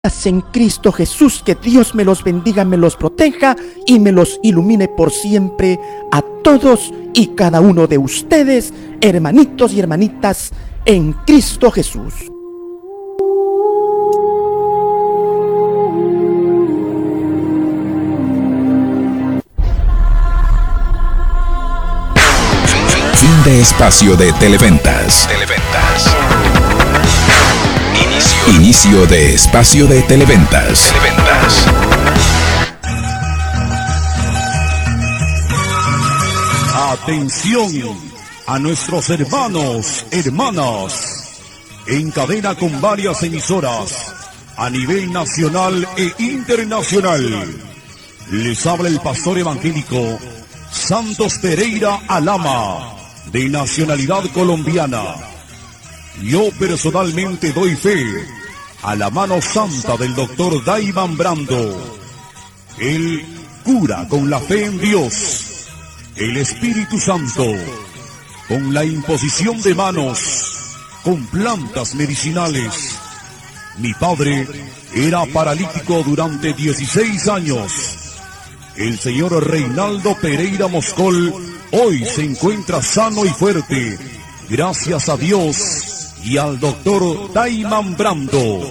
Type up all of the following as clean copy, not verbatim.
En Cristo Jesús, que Dios me los bendiga, me los proteja y me los ilumine por siempre a todos y cada uno de ustedes, hermanitos y hermanitas en Cristo Jesús. Fin de espacio de Televentas. Inicio de espacio de Televentas. Atención a nuestros hermanos, hermanas, en cadena con varias emisoras a nivel nacional e internacional. Les habla el pastor evangélico Santos Pereira Alama, de nacionalidad colombiana. Yo personalmente doy fe a la mano santa del doctor Daiman Brando. Él cura con la fe en Dios, el Espíritu Santo, con la imposición de manos, con plantas medicinales. Mi padre era paralítico durante 16 años. El señor Reinaldo Pereira Moscol hoy se encuentra sano y fuerte, gracias a Dios y al doctor Daiman Brando.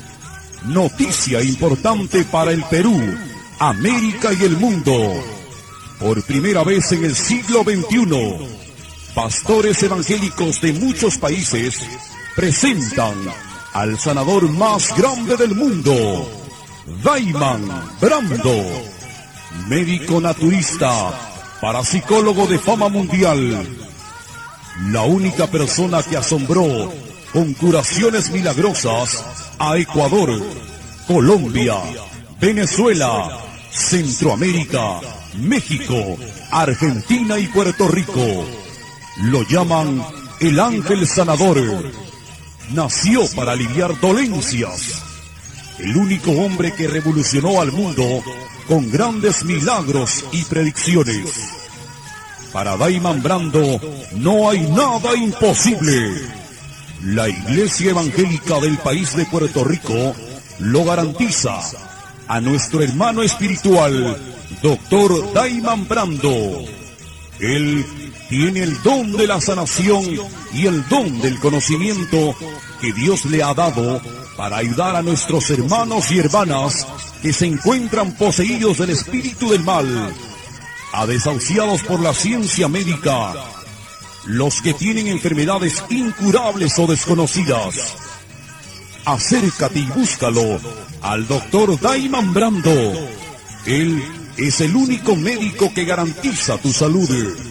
Noticia importante para el Perú, América y el mundo. Por primera vez en el siglo XXI, pastores evangélicos de muchos países presentan al sanador más grande del mundo, Daiman Brando, médico naturista, parapsicólogo de fama mundial. La única persona que asombró con curaciones milagrosas a Ecuador, Colombia, Venezuela, Centroamérica, México, Argentina y Puerto Rico. Lo llaman el ángel sanador. Nació para aliviar dolencias. El único hombre que revolucionó al mundo con grandes milagros y predicciones. Para Daiman Brando no hay nada imposible. La Iglesia Evangélica del país de Puerto Rico lo garantiza. A nuestro hermano espiritual, doctor Daiman Brando. Él tiene el don de la sanación y el don del conocimiento que Dios le ha dado para ayudar a nuestros hermanos y hermanas que se encuentran poseídos del espíritu del mal, a desahuciados por la ciencia médica, los que tienen enfermedades incurables o desconocidas. Acércate y búscalo al doctor Daiman Brando. Él es el único médico que garantiza tu salud.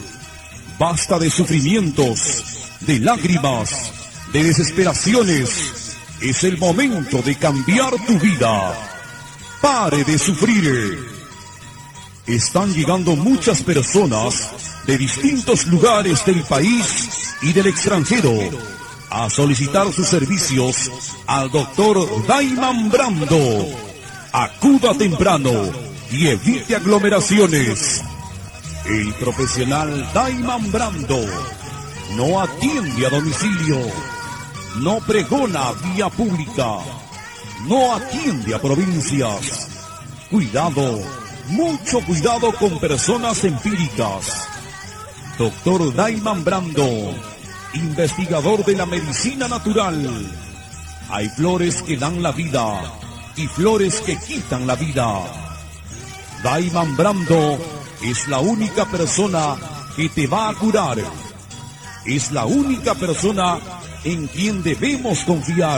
Basta de sufrimientos, de lágrimas, de desesperaciones. Es el momento de cambiar tu vida. Pare de sufrir. Están llegando muchas personas de distintos lugares del país y del extranjero a solicitar sus servicios al doctor Daiman Brando. Acuda temprano y evite aglomeraciones. El profesional Daiman Brando no atiende a domicilio, no pregona vía pública, no atiende a provincias. Cuidado, mucho cuidado con personas empíricas. Doctor Daiman Brando, investigador de la medicina natural. Hay flores que dan la vida y flores que quitan la vida. Daiman Brando es la única persona que te va a curar. Es la única persona en quien debemos confiar.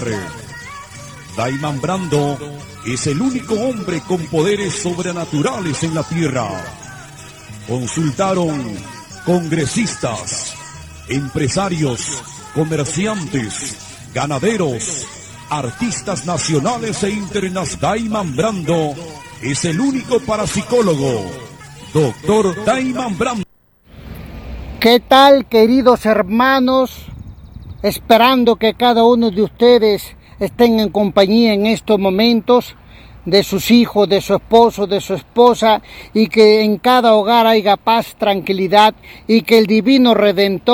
Daiman Brando es el único hombre con poderes sobrenaturales en la tierra. Consultaron congresistas, empresarios, comerciantes, ganaderos, artistas nacionales e internacionales. Daiman Brando es el único parapsicólogo. Doctor Daiman Brando. ¿Qué tal, queridos hermanos? Esperando que cada uno de ustedes estén en compañía en estos momentos de sus hijos, de su esposo, de su esposa, y que en cada hogar haya paz, tranquilidad, y que el divino Redentor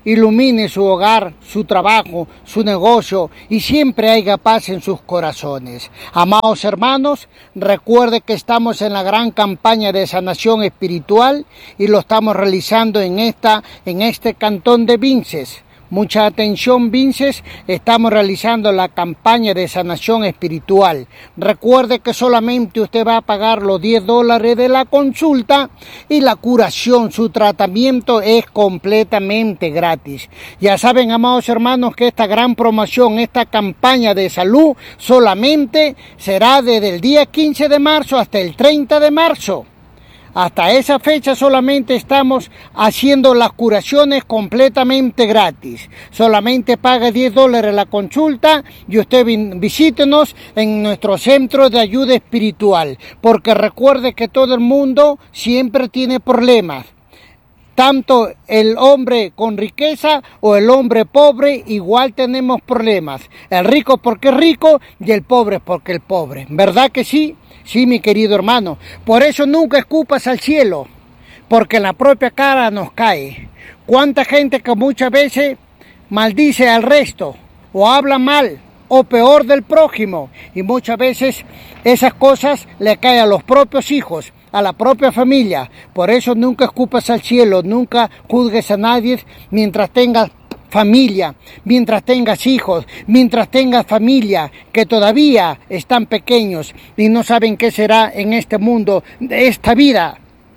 ilumine su hogar, su trabajo, su negocio y siempre haya paz en sus corazones. Amados hermanos, recuerde que estamos en la gran campaña de sanación espiritual y lo estamos realizando en este cantón de Vinces. Mucha atención, Vinces, estamos realizando la campaña de sanación espiritual. Recuerde que solamente usted va a pagar los $10 de la consulta y la curación, su tratamiento es completamente gratis. Ya saben, amados hermanos, que esta gran promoción, esta campaña de salud solamente será desde el día 15 de marzo hasta el 30 de marzo. Hasta esa fecha solamente estamos haciendo las curaciones completamente gratis. Solamente paga $10 la consulta y usted visítenos en nuestro centro de ayuda espiritual. Porque recuerde que todo el mundo siempre tiene problemas. Tanto el hombre con riqueza o el hombre pobre, igual tenemos problemas. El rico porque es rico y el pobre porque es pobre. ¿Verdad que sí? Sí, mi querido hermano. Por eso nunca escupas al cielo, porque en la propia cara nos cae. ¿Cuánta gente que muchas veces maldice al resto o habla mal o peor del prójimo? Y muchas veces esas cosas le caen a los propios hijos, a la propia familia. Por eso nunca escupas al cielo, nunca juzgues a nadie mientras tengas familia, mientras tengas hijos, mientras tengas familia que todavía están pequeños y no saben qué será en este mundo de esta vida,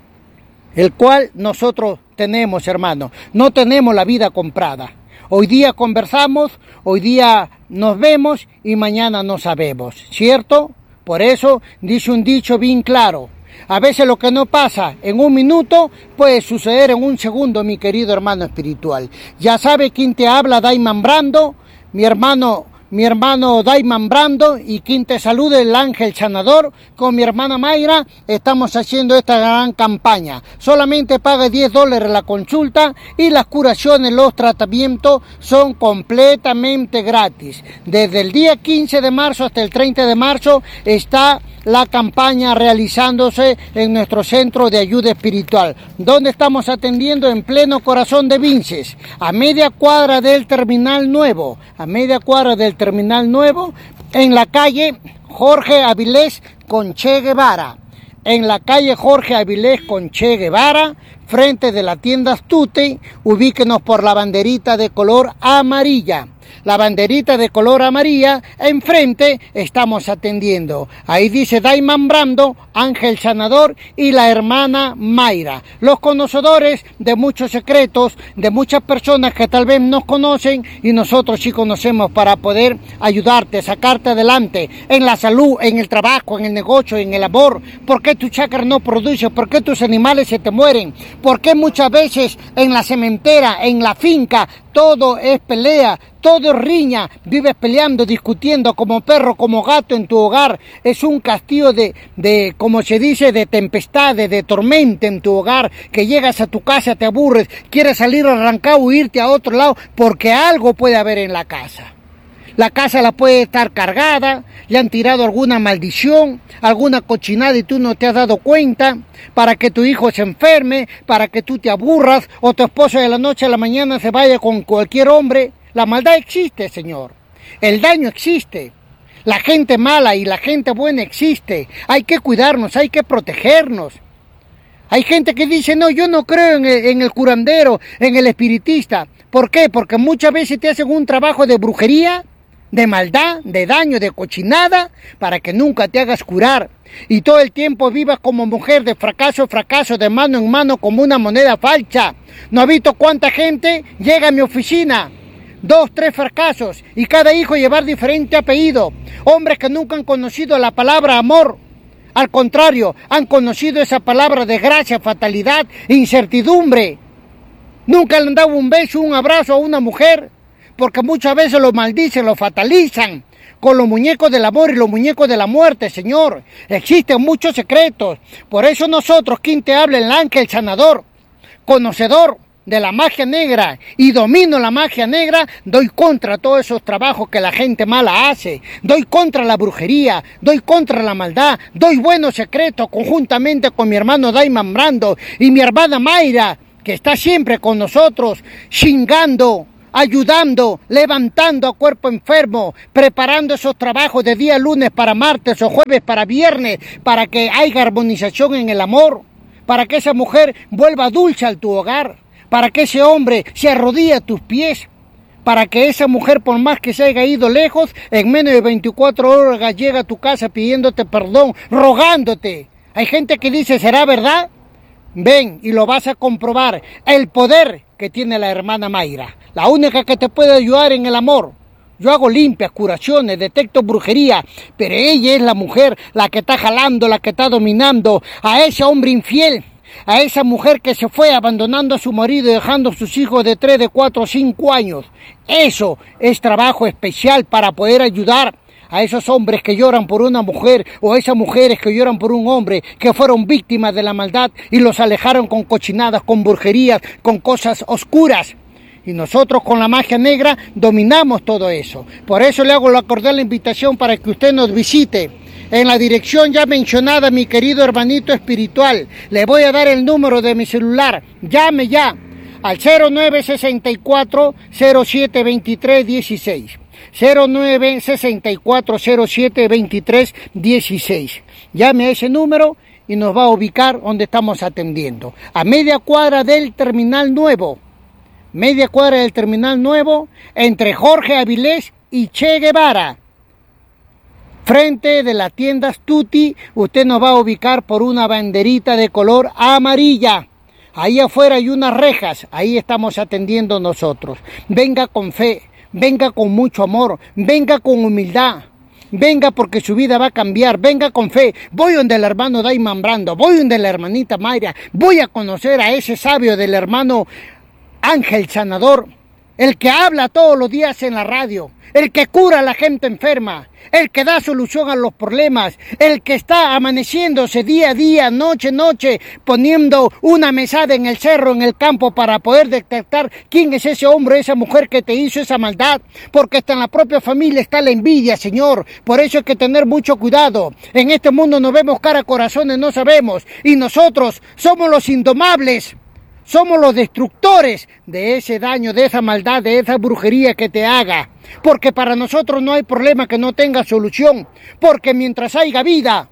el cual nosotros tenemos, hermano. No tenemos la vida comprada. Hoy día conversamos, hoy día nos vemos y mañana no sabemos, ¿cierto? Por eso dice un dicho bien claro: a veces lo que no pasa en un minuto puede suceder en un segundo, mi querido hermano espiritual. Ya sabe quién te habla, Daiman Brando, mi hermano Daiman Brando, y quien te saluda, el ángel sanador. Con mi hermana Mayra estamos haciendo esta gran campaña. Solamente paga $10 la consulta y las curaciones, los tratamientos son completamente gratis. Desde el día 15 de marzo hasta el 30 de marzo está la campaña realizándose en nuestro centro de ayuda espiritual, donde estamos atendiendo en pleno corazón de Vinces, a media cuadra del Terminal Nuevo, en la calle Jorge Avilés con Che Guevara. En la calle Jorge Avilés con Che Guevara, frente de la tienda Astute, ubíquenos por la banderita de color amarilla. La banderita de color amarilla, enfrente estamos atendiendo. Ahí dice Daiman Brando, ángel sanador, y la hermana Mayra. Los conocedores de muchos secretos, de muchas personas que tal vez nos conocen y nosotros sí conocemos, para poder ayudarte, sacarte adelante en la salud, en el trabajo, en el negocio, en el amor. ¿Por qué tu chakra no produce? ¿Por qué tus animales se te mueren? ¿Por qué muchas veces en la cementera, en la finca, todo es pelea, todo es riña, vives peleando, discutiendo como perro, como gato en tu hogar? Es un castillo de como se dice, de tempestades, de tormenta en tu hogar, que llegas a tu casa, te aburres, quieres salir arrancado o irte a otro lado, porque algo puede haber en la casa. La casa la puede estar cargada, le han tirado alguna maldición, alguna cochinada y tú no te has dado cuenta, para que tu hijo se enferme, para que tú te aburras, o tu esposo de la noche a la mañana se vaya con cualquier hombre. La maldad existe, Señor. El daño existe. La gente mala y la gente buena existe. Hay que cuidarnos, hay que protegernos. Hay gente que dice: no, yo no creo en el curandero, en el espiritista. ¿Por qué? Porque muchas veces te hacen un trabajo de brujería, de maldad, de daño, de cochinada, para que nunca te hagas curar. Y todo el tiempo vivas como mujer de fracaso en fracaso, de mano en mano, como una moneda falsa. ¿No ha visto cuánta gente llega a mi oficina? 2, 3 fracasos, y cada hijo llevar diferente apellido. Hombres que nunca han conocido la palabra amor. Al contrario, han conocido esa palabra desgracia, fatalidad, incertidumbre. Nunca le han dado un beso, un abrazo a una mujer, porque muchas veces lo maldicen, lo fatalizan con los muñecos del amor y los muñecos de la muerte, Señor. Existen muchos secretos. Por eso nosotros, quien te habla, el ángel sanador, conocedor de la magia negra y domino la magia negra, doy contra todos esos trabajos que la gente mala hace, doy contra la brujería, doy contra la maldad, doy buenos secretos conjuntamente con mi hermano Daiman Brando y mi hermana Mayra, que está siempre con nosotros, chingando, ayudando, levantando a cuerpo enfermo, preparando esos trabajos de día lunes para martes o jueves para viernes, para que haya armonización en el amor, para que esa mujer vuelva dulce a tu hogar, para que ese hombre se arrodille a tus pies, para que esa mujer, por más que se haya ido lejos, en menos de 24 horas llega a tu casa pidiéndote perdón, rogándote. Hay gente que dice, ¿será verdad? Ven y lo vas a comprobar, el poder que tiene la hermana Mayra, la única que te puede ayudar en el amor. Yo hago limpias, curaciones, detecto brujería, pero ella es la mujer, la que está jalando, la que está dominando a ese hombre infiel, a esa mujer que se fue abandonando a su marido y dejando a sus hijos de 3, de 4, 5 años. Eso es trabajo especial para poder ayudar a esos hombres que lloran por una mujer, o esas mujeres que lloran por un hombre que fueron víctimas de la maldad y los alejaron con cochinadas, con brujerías, con cosas oscuras. Y nosotros con la magia negra dominamos todo eso. Por eso le hago la cordial invitación para que usted nos visite en la dirección ya mencionada, mi querido hermanito espiritual. Le voy a dar el número de mi celular. Llame ya al 0964-072316. 0964-072316. Llame a ese número y nos va a ubicar donde estamos atendiendo. A media cuadra del Terminal Nuevo. Media cuadra del Terminal Nuevo, entre Jorge Avilés y Che Guevara. Frente de las tiendas Tutti, usted nos va a ubicar por una banderita de color amarilla. Ahí afuera hay unas rejas, ahí estamos atendiendo nosotros. Venga con fe, venga con mucho amor, venga con humildad. Venga porque su vida va a cambiar, venga con fe. Voy donde el hermano Daiman Brando, voy donde la hermanita Mayra, voy a conocer a ese sabio del hermano Ángel Sanador, el que habla todos los días en la radio, el que cura a la gente enferma, el que da solución a los problemas, el que está amaneciéndose día a día, noche a noche, poniendo una mesada en el cerro, en el campo, para poder detectar quién es ese hombre, esa mujer que te hizo esa maldad, porque hasta en la propia familia está la envidia, Señor. Por eso hay que tener mucho cuidado. En este mundo nos vemos cara a corazones, no sabemos, y nosotros somos los indomables. Somos los destructores de ese daño, de esa maldad, de esa brujería que te haga. Porque para nosotros no hay problema que no tenga solución. Porque mientras haya vida,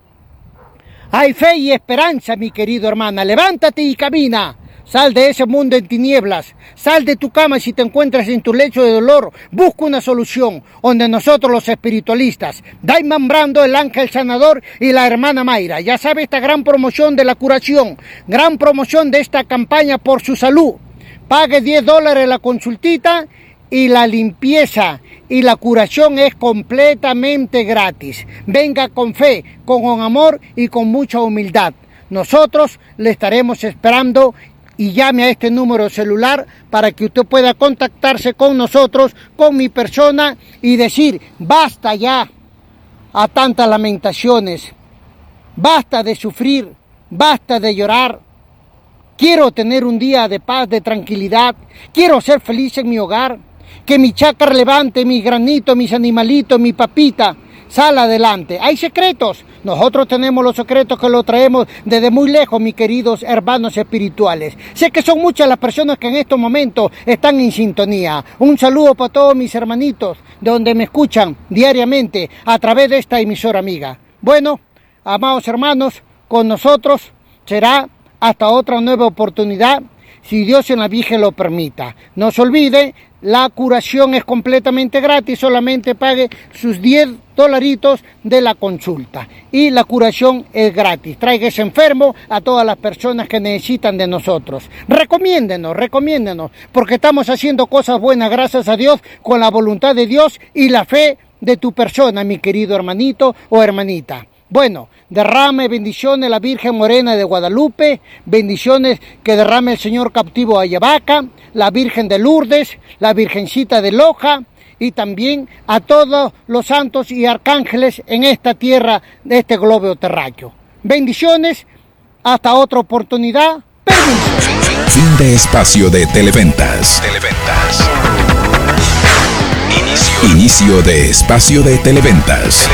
hay fe y esperanza, mi querido hermana. Levántate y camina. Sal de ese mundo en tinieblas. Sal de tu cama si te encuentras en tu lecho de dolor. Busca una solución donde nosotros los espiritualistas, Daiman Brando, el ángel sanador y la hermana Mayra. Ya sabe, esta gran promoción de la curación. Gran promoción de esta campaña por su salud. Pague $10 la consultita y la limpieza y la curación es completamente gratis. Venga con fe, con amor y con mucha humildad. Nosotros le estaremos esperando. Y llame a este número celular para que usted pueda contactarse con nosotros, con mi persona, y decir, basta ya a tantas lamentaciones, basta de sufrir, basta de llorar. Quiero tener un día de paz, de tranquilidad, quiero ser feliz en mi hogar, que mi chácara levante, mi granito, mis animalitos, mi papita, sal adelante. Hay secretos. Nosotros tenemos los secretos que los traemos desde muy lejos, mis queridos hermanos espirituales. Sé que son muchas las personas que en estos momentos están en sintonía. Un saludo para todos mis hermanitos, de donde me escuchan diariamente a través de esta emisora amiga. Bueno, amados hermanos, con nosotros será hasta otra nueva oportunidad, si Dios en la Virgen lo permita. No se olvide, la curación es completamente gratis, solamente pague sus $10 de la consulta. Y la curación es gratis. Traiga ese enfermo a todas las personas que necesitan de nosotros. Recomiéndenos, porque estamos haciendo cosas buenas, gracias a Dios, con la voluntad de Dios y la fe de tu persona, mi querido hermanito o hermanita. Bueno, derrame bendiciones la Virgen Morena de Guadalupe, bendiciones que derrame el Señor cautivo de Ayabaca, la Virgen de Lourdes, la Virgencita de Loja y también a todos los santos y arcángeles en esta tierra de este globo terráqueo. Bendiciones, hasta otra oportunidad. Permiso. Fin de espacio de Televentas. Inicio de espacio de Televentas.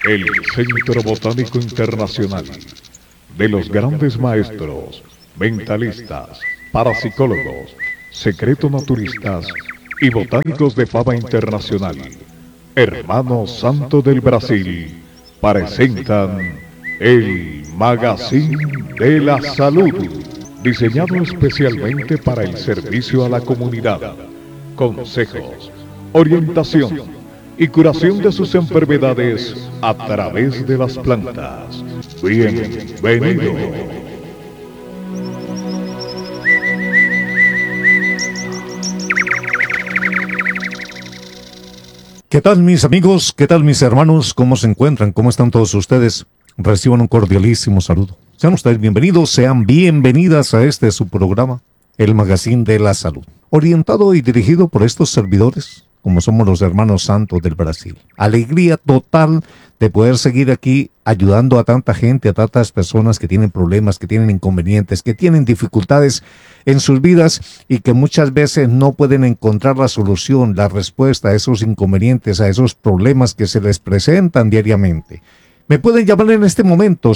El Centro Botánico Internacional, de los grandes maestros, mentalistas, parapsicólogos, secreto-naturistas y botánicos de fama internacional, Hermano Santo del Brasil, presentan el Magazine de la Salud, diseñado especialmente para el servicio a la comunidad, consejos, orientación y curación de sus enfermedades a través de las plantas. Bienvenido. ¿Qué tal mis amigos? ¿Qué tal mis hermanos? ¿Cómo se encuentran? ¿Cómo están todos ustedes? Reciban un cordialísimo saludo. Sean ustedes bienvenidos, sean bienvenidas a este su programa, el Magazine de la Salud, orientado y dirigido por estos servidores, como somos los hermanos santos del Brasil. Alegría total de poder seguir aquí ayudando a tanta gente, a tantas personas que tienen problemas, que tienen inconvenientes, que tienen dificultades en sus vidas y que muchas veces no pueden encontrar la solución, la respuesta a esos inconvenientes, a esos problemas que se les presentan diariamente. Me pueden llamar en este momento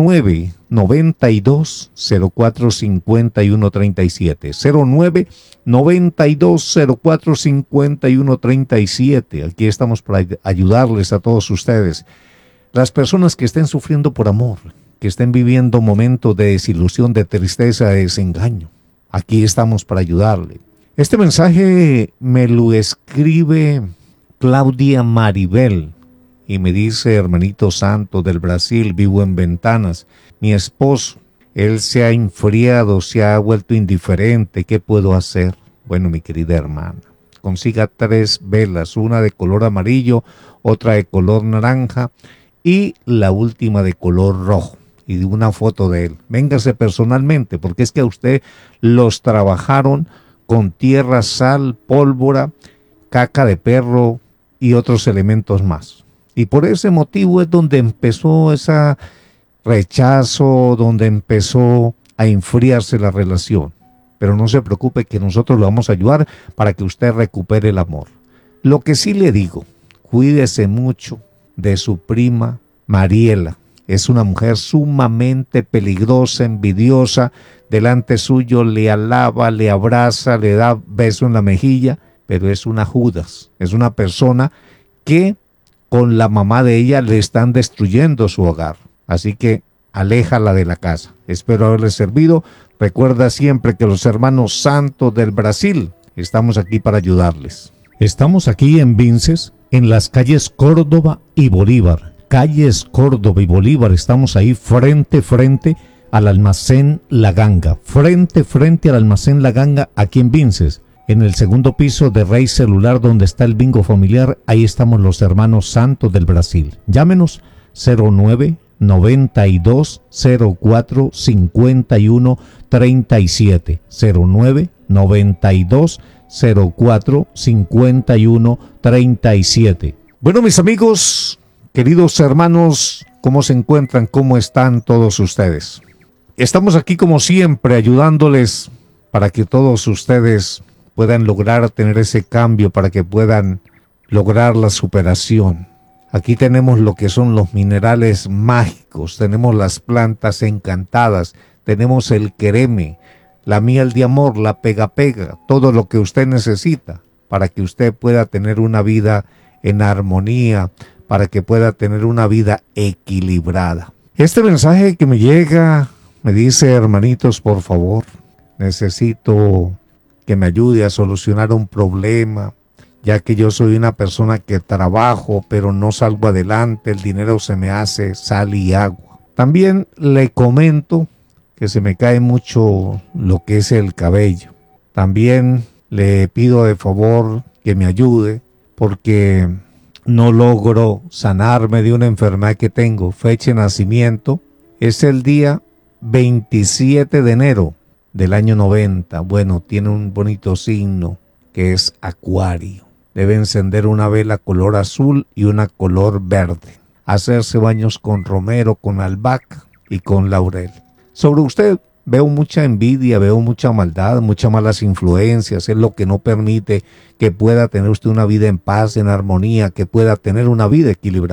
0992-045137, 0992-045137. Aquí estamos para ayudarles a todos ustedes. Las personas que estén sufriendo por amor, que estén viviendo momentos de desilusión, de tristeza, de desengaño, aquí estamos para ayudarle. Este mensaje me lo escribe Claudia Maribel. Y me dice: hermanito santo del Brasil, vivo en Ventanas. Mi esposo, él se ha enfriado, se ha vuelto indiferente. ¿Qué puedo hacer? Bueno, mi querida hermana, consiga 3 velas, una de color amarillo, otra de color naranja y la última de color rojo. Y una foto de él. Véngase personalmente, porque es que a usted los trabajaron con tierra, sal, pólvora, caca de perro y otros elementos más. Y por ese motivo es donde empezó ese rechazo, donde empezó a enfriarse la relación. Pero no se preocupe, que nosotros lo vamos a ayudar para que usted recupere el amor. Lo que sí le digo, cuídese mucho de su prima Mariela. Es una mujer sumamente peligrosa, envidiosa. Delante suyo le alaba, le abraza, le da beso en la mejilla, pero es una Judas. Es una persona que con la mamá de ella le están destruyendo su hogar. Así que aléjala de la casa. Espero haberle servido. Recuerda siempre que los hermanos santos del Brasil estamos aquí para ayudarles. Estamos aquí en Vinces, en las calles Córdoba y Bolívar. Calles Córdoba y Bolívar. Estamos ahí frente al almacén La Ganga. Frente al almacén La Ganga, aquí en Vinces. En el segundo piso de Rey Celular, donde está el bingo familiar, ahí estamos los hermanos santos del Brasil. Llámenos 0992-045137, 0992-045137. Bueno, mis amigos, queridos hermanos, ¿cómo se encuentran? ¿Cómo están todos ustedes? Estamos aquí como siempre ayudándoles para que todos ustedes puedan lograr tener ese cambio, para que puedan lograr la superación. Aquí tenemos lo que son los minerales mágicos, tenemos las plantas encantadas, tenemos el quereme, la miel de amor, la pega-pega, todo lo que usted necesita para que usted pueda tener una vida en armonía, para que pueda tener una vida equilibrada. Este mensaje que me llega me dice: hermanitos, por favor, necesito que me ayude a solucionar un problema, ya que yo soy una persona que trabajo, pero no salgo adelante, el dinero se me hace sal y agua. También le comento que se me cae mucho lo que es el cabello. También le pido de favor que me ayude, porque no logro sanarme de una enfermedad que tengo. Fecha de nacimiento es el día 27 de enero del año 90. Bueno, tiene un bonito signo que es Acuario. Debe encender una vela color azul y una color verde. Hacerse baños con romero, con albahaca y con laurel. Sobre usted veo mucha envidia, veo mucha maldad, muchas malas influencias. Es lo que no permite que pueda tener usted una vida en paz, en armonía, que pueda tener una vida equilibrada.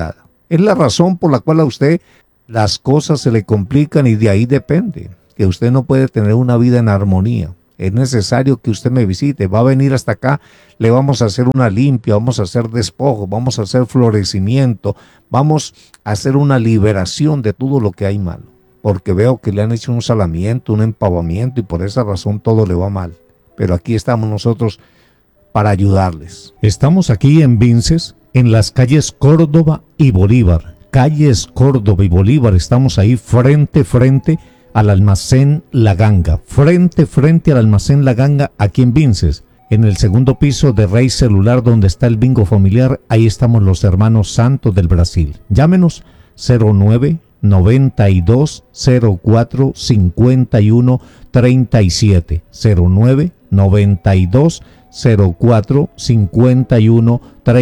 Es la razón por la cual a usted las cosas se le complican y de ahí depende, que usted no puede tener una vida en armonía. Es necesario que usted me visite, va a venir hasta acá, le vamos a hacer una limpia, vamos a hacer despojo, vamos a hacer florecimiento, vamos a hacer una liberación de todo lo que hay malo, porque veo que le han hecho un salamiento, un empavamiento y por esa razón todo le va mal. Pero aquí estamos nosotros para ayudarles. Estamos aquí en Vinces, en las calles Córdoba y Bolívar. Calles Córdoba y Bolívar, estamos ahí frente al almacén La Ganga, frente al almacén La Ganga, aquí en Vinces, en el segundo piso de Rey Celular, donde está el bingo familiar. Ahí estamos los hermanos Santos del Brasil. Llámenos 09 92 04 51 37, 09 92 04 51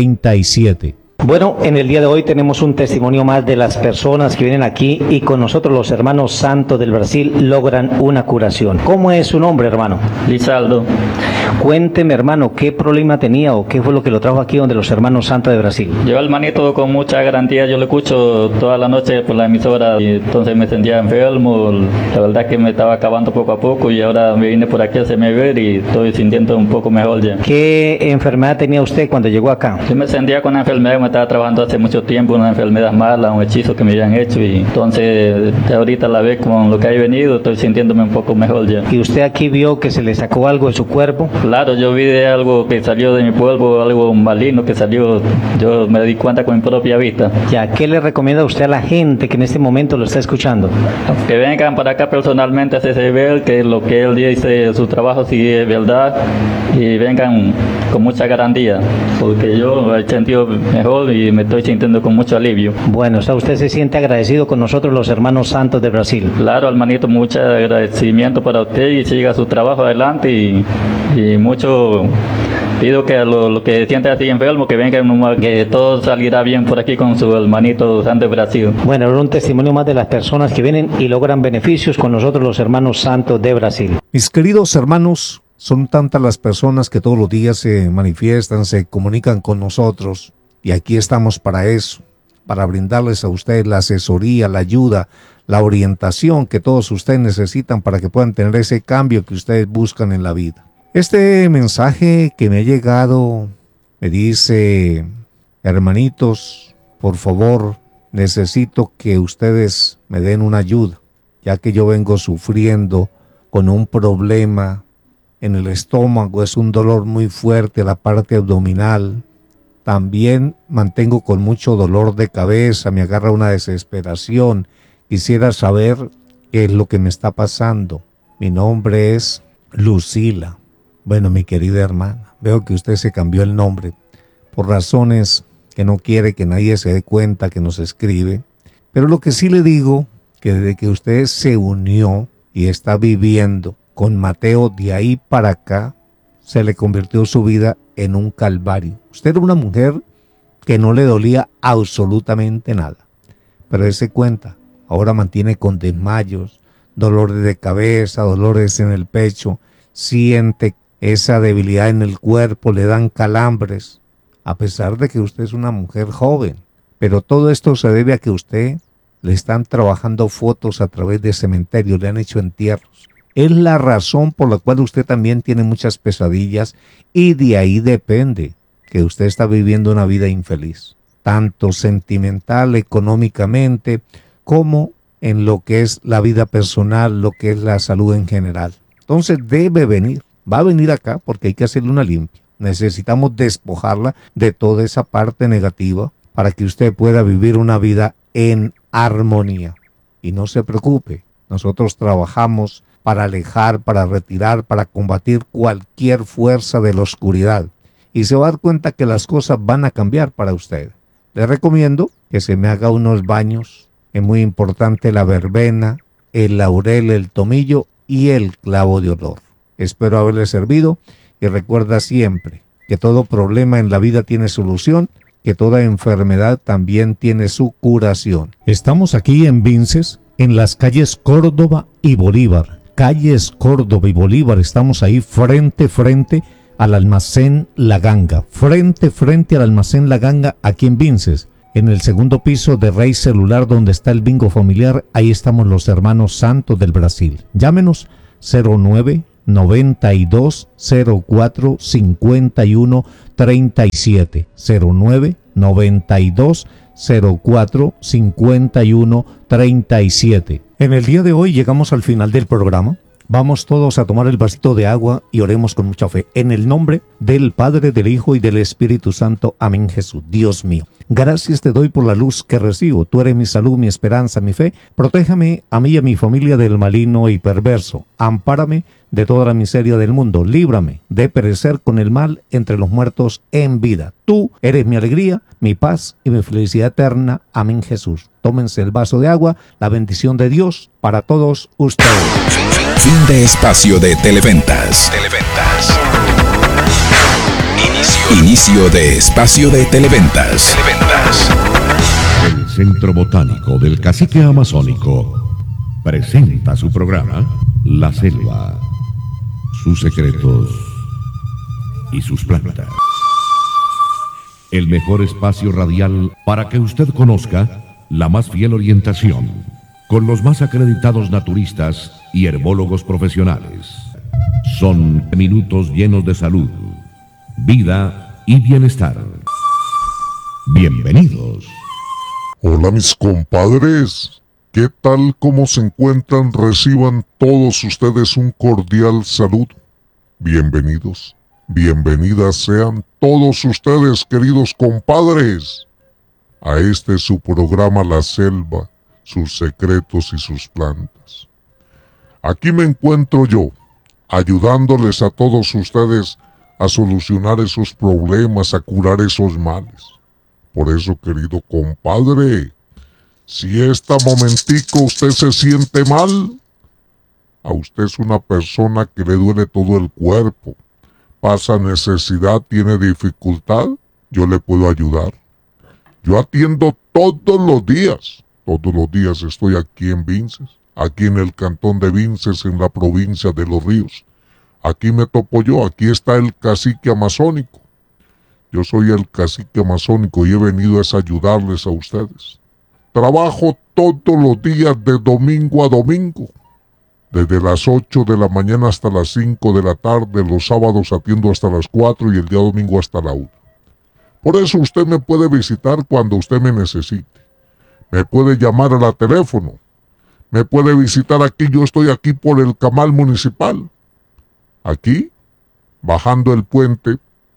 37. Bueno, en el día de hoy tenemos un testimonio más de las personas que vienen aquí y con nosotros los hermanos Santos del Brasil logran una curación. ¿Cómo es su nombre, hermano? Lizaldo. Cuénteme, hermano, ¿qué problema tenía o qué fue lo que lo trajo aquí donde los hermanos Santos de Brasil? Yo hermanito con mucha garantía, yo lo escucho toda la noche por la emisora y entonces me sentía enfermo, la verdad que me estaba acabando poco a poco y ahora me vine por aquí a hacerme ver y estoy sintiendo un poco mejor ya. ¿Qué enfermedad tenía usted cuando llegó acá? Yo me sentía con una enfermedad que me estaba trabajando hace mucho tiempo, una enfermedad mala, un hechizo que me habían hecho y entonces ahorita la vez con lo que ha venido estoy sintiéndome un poco mejor ya. ¿Y usted aquí vio que se le sacó algo de su cuerpo? Claro, yo vi de algo que salió de mi cuerpo, algo maligno que salió, yo me di cuenta con mi propia vista. Ya, ¿qué le recomienda usted a la gente que en este momento lo está escuchando? Que vengan para acá personalmente a hacerse ver que lo que él dice, su trabajo sí es verdad y vengan con mucha garantía, porque yo he sentido mejor y me estoy sintiendo con mucho alivio. Bueno, o sea, usted se siente agradecido con nosotros los hermanos Santos de Brasil. Claro, hermanito, mucho agradecimiento para usted y siga su trabajo adelante y mucho pido que lo que siente así enfermo, que vengan, que todo salirá bien por aquí con su hermanito Santo de Brasil. Bueno, un testimonio más de las personas que vienen y logran beneficios con nosotros los hermanos Santos de Brasil. Mis queridos hermanos, son tantas las personas que todos los días se manifiestan, se comunican con nosotros y aquí estamos para eso, para brindarles a ustedes la asesoría, la ayuda, la orientación que todos ustedes necesitan para que puedan tener ese cambio que ustedes buscan en la vida. Este mensaje que me ha llegado me dice: hermanitos, por favor, necesito que ustedes me den una ayuda, ya que yo vengo sufriendo con un problema en el estómago, es un dolor muy fuerte, la parte abdominal. También mantengo con mucho dolor de cabeza, me agarra una desesperación. Quisiera saber qué es lo que me está pasando. Mi nombre es Lucila. Bueno, mi querida hermana, veo que usted se cambió el nombre por razones que no quiere que nadie se dé cuenta que nos escribe. Pero lo que sí le digo, que desde que usted se unió y está viviendo con Mateo de ahí para acá, se le convirtió su vida en un calvario. Usted era una mujer que no le dolía absolutamente nada, pero dése cuenta, ahora mantiene con desmayos, dolores de cabeza, dolores en el pecho, siente esa debilidad en el cuerpo, le dan calambres, a pesar de que usted es una mujer joven. Pero todo esto se debe a que usted le están trabajando fotos a través de cementerios, le han hecho entierros. Es la razón por la cual usted también tiene muchas pesadillas y de ahí depende que usted está viviendo una vida infeliz, tanto sentimental, económicamente, como en lo que es la vida personal, lo que es la salud en general. Entonces debe venir, va a venir acá porque hay que hacerle una limpia. Necesitamos despojarla de toda esa parte negativa para que usted pueda vivir una vida en armonía. Y no se preocupe, nosotros trabajamos para alejar, para retirar, para combatir cualquier fuerza de la oscuridad. Y se va a dar cuenta que las cosas van a cambiar para usted. Le recomiendo que se me haga unos baños. Es muy importante la verbena, el laurel, el tomillo y el clavo de olor. Espero haberle servido y recuerda siempre que todo problema en la vida tiene solución, que toda enfermedad también tiene su curación. Estamos aquí en Vinces, en las calles Córdoba y Bolívar. Calles Córdoba y Bolívar, estamos ahí frente al almacén La Ganga. Frente al almacén La Ganga aquí en Vinces. En el segundo piso de Rey Celular, donde está el bingo familiar, ahí estamos los hermanos Santos del Brasil. Llámenos 09 92 04 51 37 09 92 04 51 37. En el día de hoy llegamos al final del programa. Vamos todos a tomar el vasito de agua y oremos con mucha fe. En el nombre del Padre, del Hijo y del Espíritu Santo. Amén, Jesús. Dios mío, gracias te doy por la luz que recibo. Tú eres mi salud, mi esperanza, mi fe. Protéjame a mí y a mi familia del maligno y perverso. Ampárame de toda la miseria del mundo. Líbrame de perecer con el mal entre los muertos en vida. Tú eres mi alegría, mi paz y mi felicidad eterna. Amén, Jesús. Tómense el vaso de agua. La bendición de Dios para todos ustedes. Fin de espacio de Televentas. Inicio de espacio de Televentas. El Centro Botánico del Cacique Amazónico presenta su programa La Selva, sus secretos y sus plantas. El mejor espacio radial para que usted conozca la más fiel orientación con los más acreditados naturistas y herbólogos profesionales. Son minutos llenos de salud, vida y bienestar. Bienvenidos. Hola mis compadres, ¿qué tal? ¿Cómo se encuentran? Reciban todos ustedes un cordial salud. Bienvenidos, bienvenidas sean todos ustedes, queridos compadres, a este su programa La Selva, sus secretos y sus plantas. Aquí me encuentro yo, ayudándoles a todos ustedes a solucionar esos problemas, a curar esos males. Por eso, querido compadre, si esta momentico usted se siente mal, a usted es una persona que le duele todo el cuerpo, pasa necesidad, tiene dificultad, yo le puedo ayudar. Yo atiendo todos los días estoy aquí en Vinces, aquí en el cantón de Vinces, en la provincia de Los Ríos. Aquí me topo yo, aquí está el cacique amazónico. Yo soy el cacique amazónico y he venido a ayudarles a ustedes. Trabajo todos los días de domingo a domingo, desde las 8 de la mañana hasta las 5 de la tarde, los sábados atiendo hasta las 4 y el día domingo hasta la 1. Por eso usted me puede visitar cuando usted me necesite. Me puede llamar a la teléfono. Me puede visitar aquí. Yo estoy aquí por el Camal Municipal. Aquí, bajando el puente,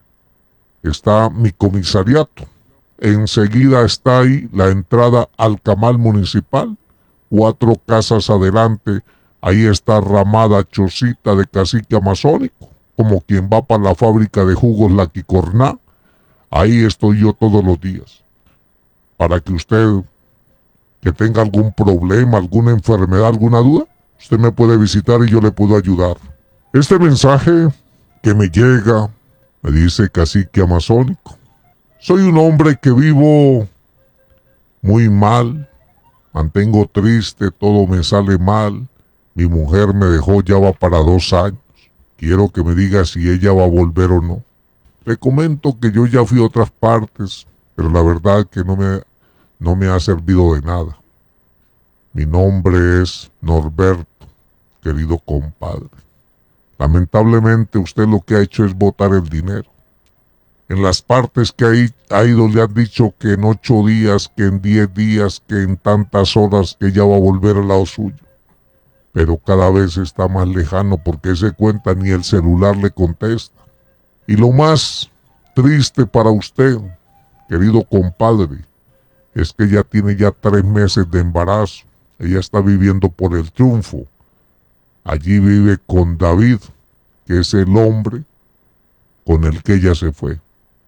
está mi comisariato. Enseguida está ahí la entrada al Camal Municipal. 4 casas adelante, ahí está Ramada Chocita de Cacique Amazónico, como quien va para la fábrica de jugos La Quicorná. Ahí estoy yo todos los días. Para que usted, que tenga algún problema, alguna enfermedad, alguna duda, usted me puede visitar y yo le puedo ayudar. Este mensaje que me llega, me dice Cacique Amazónico. Soy un hombre que vivo muy mal, mantengo triste, todo me sale mal. Mi mujer me dejó, ya va para 2 años. Quiero que me diga si ella va a volver o no. Le comento que yo ya fui a otras partes, pero la verdad que no me ha servido de nada. Mi nombre es Norberto, querido compadre. Lamentablemente usted lo que ha hecho es botar el dinero. En las partes que ha ido le han dicho que en 8 días, que en 10 días, que en tantas horas que ella va a volver al lado suyo. Pero cada vez está más lejano porque se cuenta ni el celular le contesta. Y lo más triste para usted, querido compadre, es que ella tiene ya 3 meses de embarazo. Ella está viviendo por el Triunfo. Allí vive con David, que es el hombre con el que ella se fue.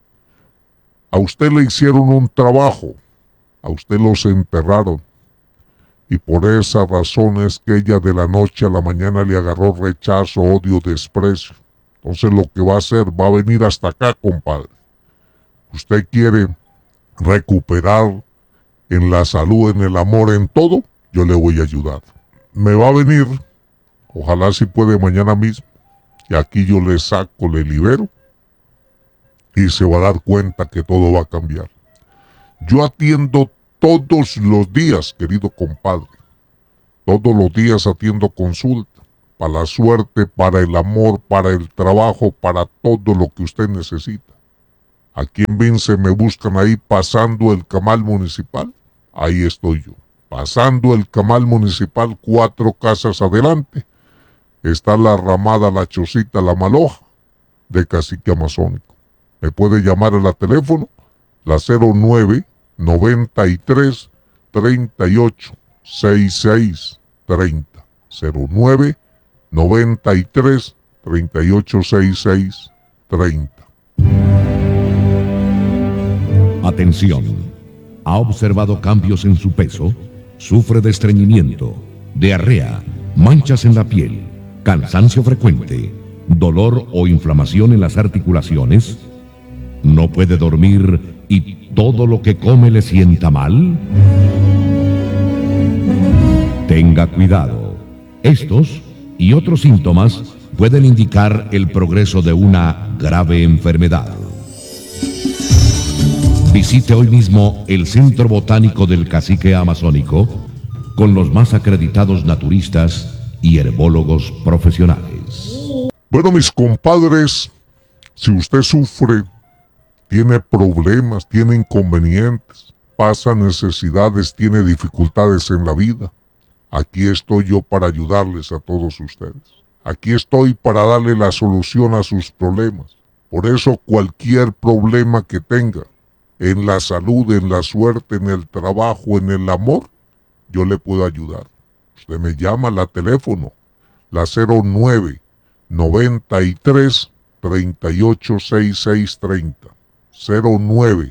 A usted le hicieron un trabajo, a usted los enterraron. Y por esa razón es que ella de la noche a la mañana le agarró rechazo, odio, desprecio. Entonces lo que va a hacer, va a venir hasta acá, compadre. Usted quiere recuperar en la salud, en el amor, en todo, yo le voy a ayudar. Me va a venir, ojalá si puede mañana mismo, y aquí yo le saco, le libero, y se va a dar cuenta que todo va a cambiar. Yo atiendo todos los días, querido compadre. Todos los días atiendo consulta. Para la suerte, para el amor, para el trabajo, para todo lo que usted necesita. Aquí en Vince me buscan ahí pasando el Camal Municipal. Ahí estoy yo. Pasando el Camal Municipal, 4 casas adelante. Está la Ramada, la Chocita, la Maloja de Cacique Amazónico. Me puede llamar a la teléfono, la 09 93 38 66 30. 09 93 38 66 30. Atención. ¿Ha observado cambios en su peso? ¿Sufre de estreñimiento, diarrea, manchas en la piel, cansancio frecuente, dolor o inflamación en las articulaciones? ¿No puede dormir y todo lo que come le sienta mal? Tenga cuidado. Estos y otros síntomas pueden indicar el progreso de una grave enfermedad. Visite hoy mismo el Centro Botánico del Cacique Amazónico con los más acreditados naturistas y herbólogos profesionales. Bueno, mis compadres, si usted sufre, tiene problemas, tiene inconvenientes, pasa necesidades, tiene dificultades en la vida, aquí estoy yo para ayudarles a todos ustedes. Aquí estoy para darle la solución a sus problemas. Por eso cualquier problema que tenga, en la salud, en la suerte, en el trabajo, en el amor, yo le puedo ayudar. Usted me llama al teléfono, la 09 93 38 66 30. 09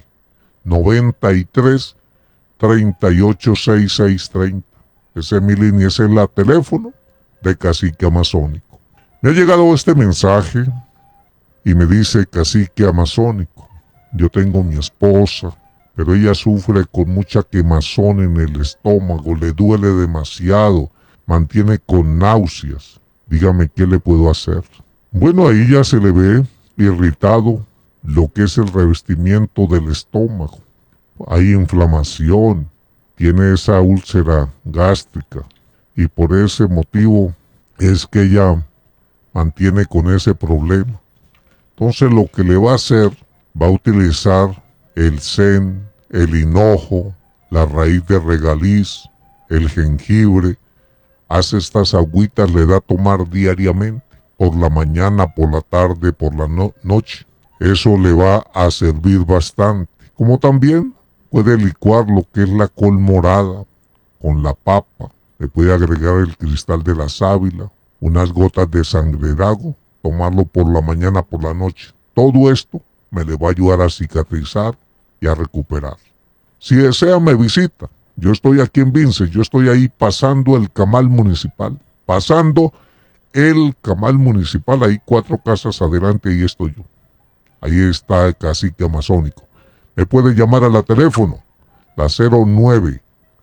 93 38 66 30. Esa es mi línea, ese es el teléfono de Cacique Amazónico. Me ha llegado este mensaje y me dice: Cacique Amazónico, yo tengo mi esposa, pero ella sufre con mucha quemazón en el estómago, le duele demasiado, mantiene con náuseas. Dígame qué le puedo hacer. Bueno, ahí ya se le ve irritado lo que es el revestimiento del estómago. Hay inflamación, tiene esa úlcera gástrica y por ese motivo es que ella mantiene con ese problema. Entonces lo que le va a hacer, va a utilizar el zen, el hinojo, la raíz de regaliz, el jengibre, hace estas agüitas, le da a tomar diariamente, por la mañana, por la tarde, por la noche. Eso le va a servir bastante. Como también puede licuar lo que es la col morada con la papa. Le puede agregar el cristal de la sábila, unas gotas de sangrerago, tomarlo por la mañana, por la noche. Todo esto me le va a ayudar a cicatrizar y a recuperar. Si desea, me visita. Yo estoy aquí en Vince, yo estoy ahí pasando el Camal Municipal. Pasando el Camal Municipal, ahí 4 casas adelante, ahí estoy yo. Ahí está el Cacique Amazónico. Me puede llamar a la teléfono, la 09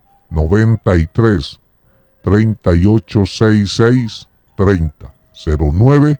93 38 66 30. 09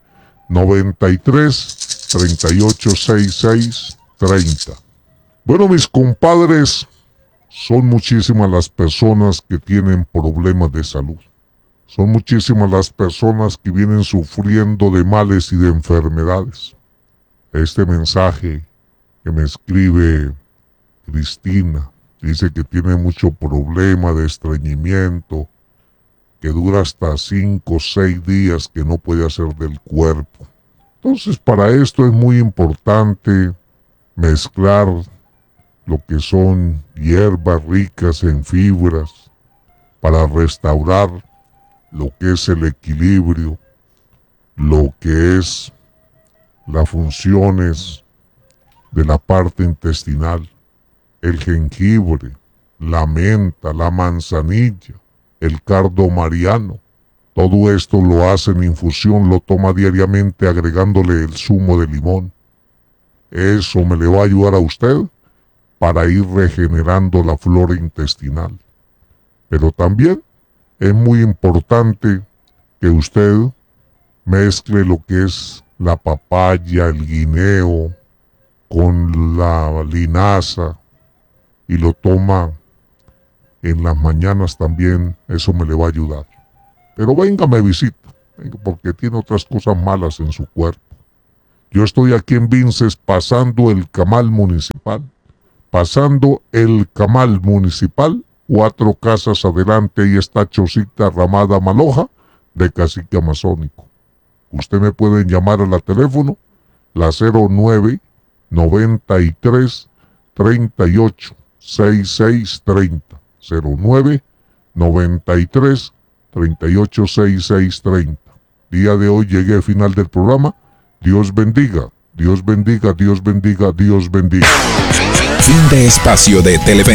93 38 66 30. Bueno, mis compadres, son muchísimas las personas que tienen problemas de salud. Son muchísimas las personas que vienen sufriendo de males y de enfermedades. Este mensaje que me escribe Cristina, dice que tiene mucho problema de estreñimiento, que dura hasta 5 o 6 días que no puede hacer del cuerpo. Entonces, para esto es muy importante mezclar lo que son hierbas ricas en fibras para restaurar lo que es el equilibrio, lo que es las funciones de la parte intestinal, el jengibre, la menta, la manzanilla, el cardo mariano. Todo esto lo hace en infusión, lo toma diariamente agregándole el zumo de limón. Eso me le va a ayudar a usted para ir regenerando la flora intestinal. Pero también es muy importante que usted mezcle lo que es la papaya, el guineo, con la linaza y lo toma en las mañanas también, eso me le va a ayudar. Pero venga, me visita, porque tiene otras cosas malas en su cuerpo. Yo estoy aquí en Vinces pasando el camal municipal. 4 casas adelante, y está Chocita Ramada Maloja de Cacique Amazónico. Usted me pueden llamar a la teléfono, la 09 93 38 66 30. 09 93 38 66 30. Día de hoy llegué al final del programa. Dios bendiga, Dios bendiga, Dios bendiga, Dios bendiga. Fin de espacio de Televentas.